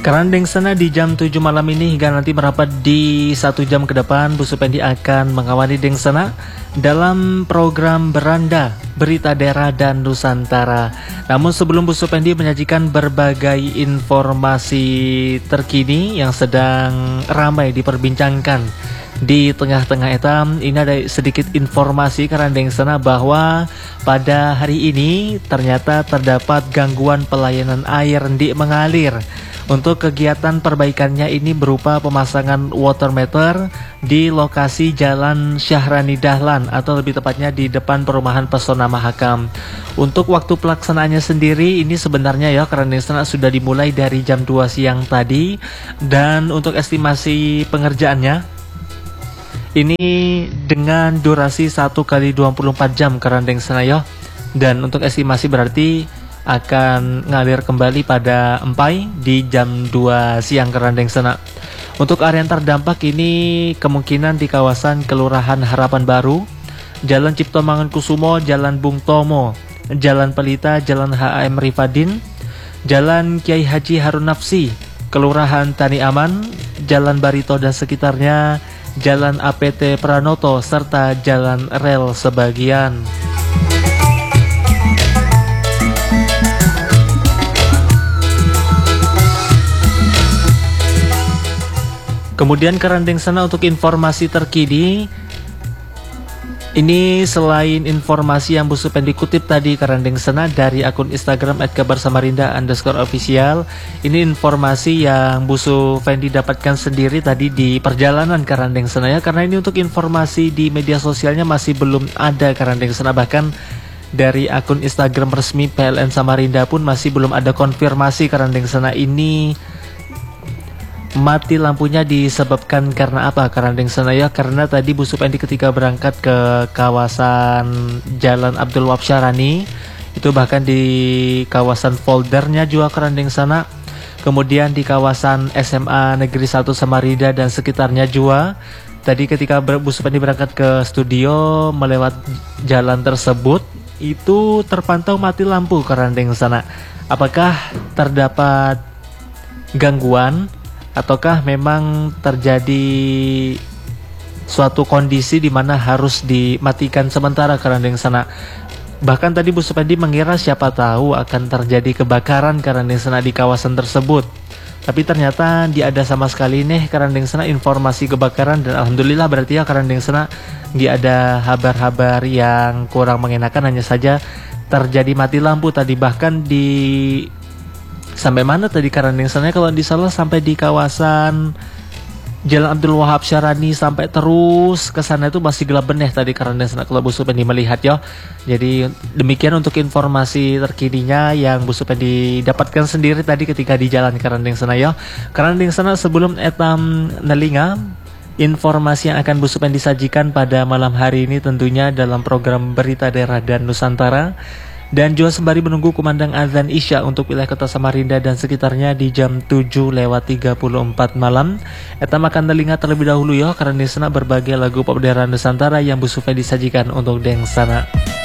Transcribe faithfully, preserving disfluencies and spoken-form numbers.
Kerandeng sana di jam tujuh malam ini hingga nanti merapat di satu jam ke depan, Bu Supendi akan mengawali Deng Sana dalam program Beranda, Berita Daerah dan Nusantara. Namun sebelum Bu Supendi menyajikan berbagai informasi terkini yang sedang ramai diperbincangkan di tengah-tengah etam, ini ada sedikit informasi Kerandeng sana bahwa pada hari ini ternyata terdapat gangguan pelayanan air di mengalir. Untuk kegiatan perbaikannya ini berupa pemasangan water meter di lokasi Jalan Syahrani Dahlan atau lebih tepatnya di depan perumahan Pesona Mahakam. Untuk waktu pelaksanaannya sendiri ini sebenarnya ya Kerandeng sana sudah dimulai dari jam dua siang tadi, dan untuk estimasi pengerjaannya ini dengan durasi satu kali dua puluh empat jam Kerandeng sana ya. Dan untuk estimasi berarti akan ngalir kembali pada Empai di jam dua siang Kerandeng sana. Untuk area yang terdampak ini kemungkinan di kawasan Kelurahan Harapan Baru, Jalan Cipto Mangunkusumo, Jalan Bung Tomo, Jalan Pelita, Jalan H A M Rifadin, Jalan Kiai Haji Harun Nafsi, Kelurahan Tani Aman, Jalan Barito dan sekitarnya, Jalan A P T Pranoto, serta Jalan Rel sebagian. Kemudian Kerandeng sana untuk informasi terkini, ini selain informasi yang Bu Supendi kutip tadi Kerandeng sana dari akun Instagram at kabar samarinda underscore official, ini informasi yang Bu Supendi dapatkan sendiri tadi di perjalanan Kerandeng sana ya, karena ini untuk informasi di media sosialnya masih belum ada Kerandeng sana, bahkan dari akun Instagram resmi P L N Samarinda pun masih belum ada konfirmasi Kerandeng sana ini mati lampunya disebabkan karena apa Kerandeng sana ya. Karena tadi Bu Supendi ketika berangkat ke kawasan Jalan Abdul Wahab Syarani, itu bahkan di kawasan foldernya juga Kerandeng sana, kemudian di kawasan S M A Negeri satu Samarinda dan sekitarnya juga. Tadi ketika Bu Supendi berangkat ke studio melewat jalan tersebut, itu terpantau mati lampu Kerandeng sana. Apakah terdapat gangguan ataukah memang terjadi suatu kondisi di mana harus dimatikan sementara Kerandeng sana? Bahkan tadi Bu Supendi mengira siapa tahu akan terjadi kebakaran Kerandeng sana di kawasan tersebut. Tapi ternyata tidak ada sama sekali nih Kerandeng sana informasi kebakaran, dan alhamdulillah berarti ya Kerandeng sana tidak ada kabar-kabar yang kurang mengenakan, hanya saja terjadi mati lampu tadi. Bahkan di sampai mana tadi Kerandeng sana kalau di salah sampai di kawasan Jalan Abdul Wahab Syarani sampai terus ke sana itu masih gelap beneh tadi Kerandeng sana kalau Bu Supendi melihat ya. Jadi demikian untuk informasi terkininya yang Bu Supendi dapatkan sendiri tadi ketika di jalan Kerandeng sana ya. Kerandeng sana sebelum etam nelinga informasi yang akan Bu Supendi sajikan pada malam hari ini tentunya dalam program Berita Daerah dan Nusantara. Dan juga sembari menunggu kumandang azan Isya untuk wilayah kota Samarinda dan sekitarnya di jam tujuh lewat tiga puluh empat malam. Eta makan telinga terlebih dahulu ya, karena di sana berbagai lagu pop daerah Nusantara yang Bu Supendi disajikan untuk Deng sana.